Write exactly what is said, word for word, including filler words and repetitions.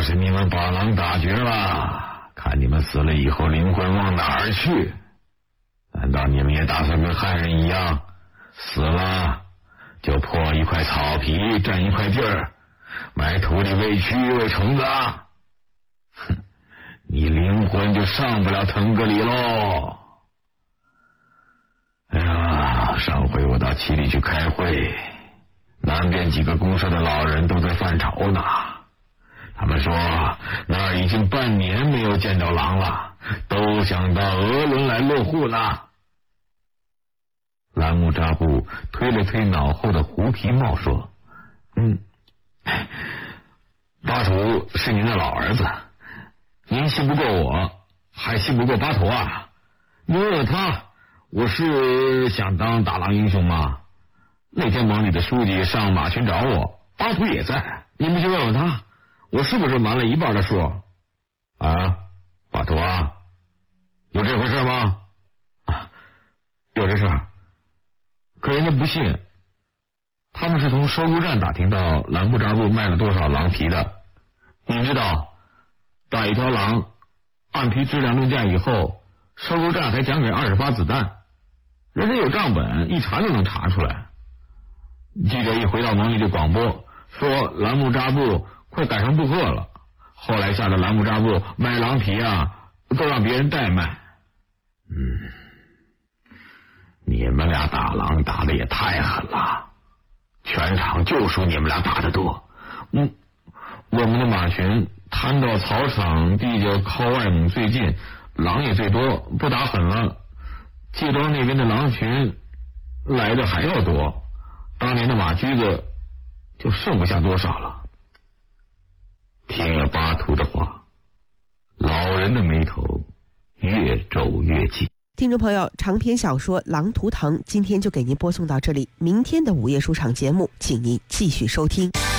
是你们把狼打绝了，看你们死了以后灵魂往哪儿去？难道你们也打算跟汉人一样，死了就破一块草皮占一块地儿，埋土里喂蛆喂虫子啊？哼，你灵魂就上不了腾格里喽。哎呀，上回我到七里去开会，南边几个公社的老人都在犯愁呢。他们说那儿已经半年没有见到狼了，都想到俄伦来落户了。兰木扎布推了推脑后的胡皮帽说：嗯，巴图是您的老儿子，您信不过我，还信不过巴图啊？你问问他，我是想当打狼英雄吗？那天盟里的书记上马群找我，巴图也在，你们去问问他，我是不是瞒了一半的数？啊，巴图啊，有这回事吗？啊，有这事儿，可人家不信。他们是从收购站打听到兰布扎布卖了多少狼皮的。你知道，打一条狼按皮质量论价以后，收购站还奖给二十发子弹，人家有账本，一查就能查出来。记者一回到盟里就广播说兰木扎布快赶上布克了，后来吓得兰木扎布卖狼皮啊都让别人代卖。嗯，你们俩打狼打的也太狠了，全场就属你们俩打的多。嗯，我们的马群摊到草场地就靠外蒙最近，狼也最多，不打狠了，界庄那边的狼群来的还要多，当年的马驹子就剩不下多少了。听了巴图的话，老人的眉头越皱越紧。 听众朋友，长篇小说《狼图腾》今天就给您播送到这里，明天的午夜书场节目请您继续收听。